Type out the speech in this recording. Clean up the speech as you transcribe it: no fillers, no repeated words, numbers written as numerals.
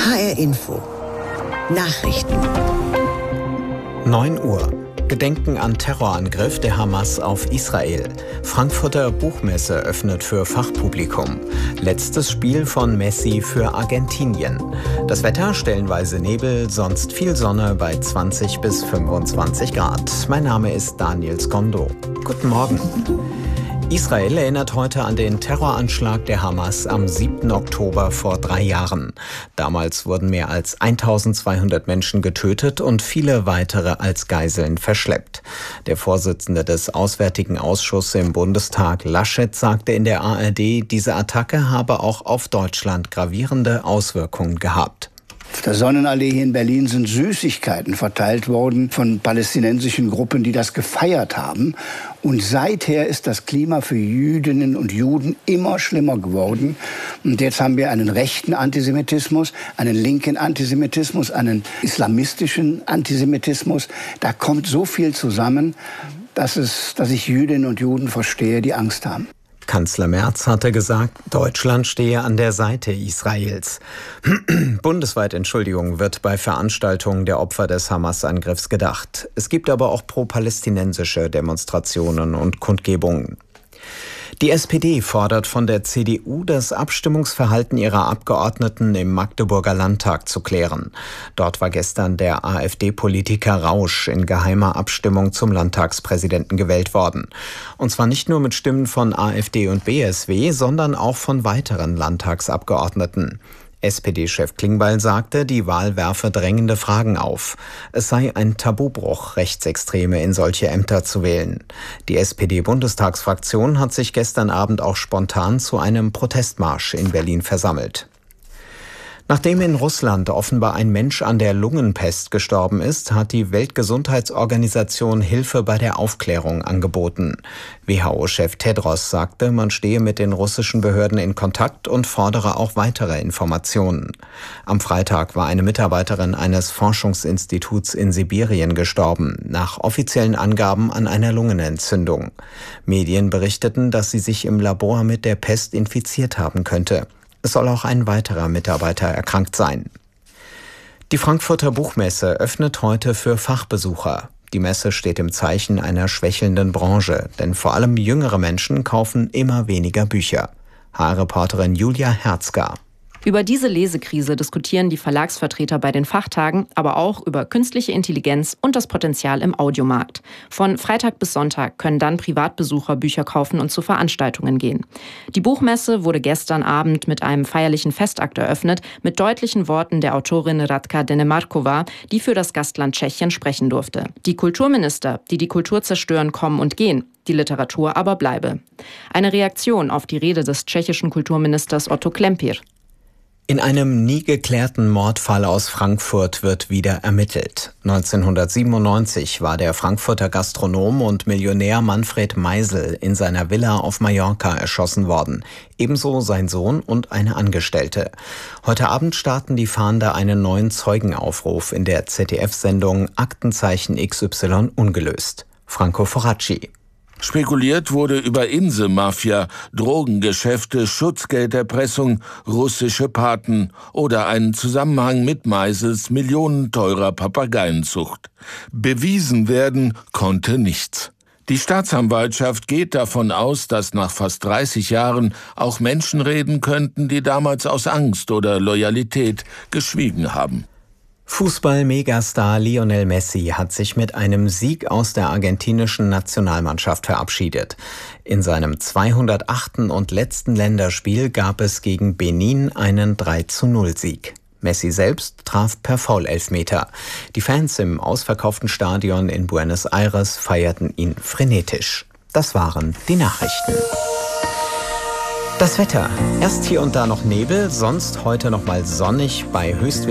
HR Info. Nachrichten. 9 Uhr. Gedenken an Terrorangriff der Hamas auf Israel. Frankfurter Buchmesse öffnet für Fachpublikum. Letztes Spiel von Messi für Argentinien. Das Wetter stellenweise Nebel, sonst viel Sonne bei 20 bis 25 Grad. Mein Name ist Daniel Skondo. Guten Morgen. Israel erinnert heute an den Terroranschlag der Hamas am 7. Oktober vor 3 Jahren. Damals wurden mehr als 1200 Menschen getötet und viele weitere als Geiseln verschleppt. Der Vorsitzende des Auswärtigen Ausschusses im Bundestag, Laschet, sagte in der ARD, diese Attacke habe auch auf Deutschland gravierende Auswirkungen gehabt. Auf der Sonnenallee hier in Berlin sind Süßigkeiten verteilt worden von palästinensischen Gruppen, die das gefeiert haben. Und seither ist das Klima für Jüdinnen und Juden immer schlimmer geworden. Und jetzt haben wir einen rechten Antisemitismus, einen linken Antisemitismus, einen islamistischen Antisemitismus. Da kommt so viel zusammen, dass ich Jüdinnen und Juden verstehe, die Angst haben. Kanzler Merz hatte gesagt, Deutschland stehe an der Seite Israels. Bundesweit, wird bei Veranstaltungen der Opfer des Hamas-Angriffs gedacht. Es gibt aber auch pro-palästinensische Demonstrationen und Kundgebungen. Die SPD fordert von der CDU, das Abstimmungsverhalten ihrer Abgeordneten im Magdeburger Landtag zu klären. Dort war gestern der AfD-Politiker Rausch in geheimer Abstimmung zum Landtagspräsidenten gewählt worden. Und zwar nicht nur mit Stimmen von AfD und BSW, sondern auch von weiteren Landtagsabgeordneten. SPD-Chef Klingbeil sagte, die Wahl werfe drängende Fragen auf. Es sei ein Tabubruch, Rechtsextreme in solche Ämter zu wählen. Die SPD-Bundestagsfraktion hat sich gestern Abend auch spontan zu einem Protestmarsch in Berlin versammelt. Nachdem in Russland offenbar ein Mensch an der Lungenpest gestorben ist, hat die Weltgesundheitsorganisation Hilfe bei der Aufklärung angeboten. WHO-Chef Tedros sagte, man stehe mit den russischen Behörden in Kontakt und fordere auch weitere Informationen. Am Freitag war eine Mitarbeiterin eines Forschungsinstituts in Sibirien gestorben, nach offiziellen Angaben an einer Lungenentzündung. Medien berichteten, dass sie sich im Labor mit der Pest infiziert haben könnte. Es soll auch ein weiterer Mitarbeiter erkrankt sein. Die Frankfurter Buchmesse öffnet heute für Fachbesucher. Die Messe steht im Zeichen einer schwächelnden Branche, denn vor allem jüngere Menschen kaufen immer weniger Bücher. HR-Reporterin Julia Herzgar. Über diese Lesekrise diskutieren die Verlagsvertreter bei den Fachtagen, aber auch über künstliche Intelligenz und das Potenzial im Audiomarkt. Von Freitag bis Sonntag können dann Privatbesucher Bücher kaufen und zu Veranstaltungen gehen. Die Buchmesse wurde gestern Abend mit einem feierlichen Festakt eröffnet, mit deutlichen Worten der Autorin Radka Denemarkova, die für das Gastland Tschechien sprechen durfte. Die Kulturminister, die die Kultur zerstören, kommen und gehen. Die Literatur aber bleibe. Eine Reaktion auf die Rede des tschechischen Kulturministers Otto Klempir. In einem nie geklärten Mordfall aus Frankfurt wird wieder ermittelt. 1997 war der Frankfurter Gastronom und Millionär Manfred Meisel in seiner Villa auf Mallorca erschossen worden. Ebenso sein Sohn und eine Angestellte. Heute Abend starten die Fahnder einen neuen Zeugenaufruf in der ZDF-Sendung Aktenzeichen XY ungelöst. Franco Foracci. Spekuliert wurde über Inselmafia, Drogengeschäfte, Schutzgelderpressung, russische Paten oder einen Zusammenhang mit Meisels millionenteurer Papageienzucht. Bewiesen werden konnte nichts. Die Staatsanwaltschaft geht davon aus, dass nach fast 30 Jahren auch Menschen reden könnten, die damals aus Angst oder Loyalität geschwiegen haben. Fußball-Megastar Lionel Messi hat sich mit einem Sieg aus der argentinischen Nationalmannschaft verabschiedet. In seinem 208. und letzten Länderspiel gab es gegen Benin einen 3:0-Sieg. Messi selbst traf per Foul-Elfmeter. Die Fans im ausverkauften Stadion in Buenos Aires feierten ihn frenetisch. Das waren die Nachrichten. Das Wetter. Erst hier und da noch Nebel, sonst heute noch mal sonnig bei Höchstwerten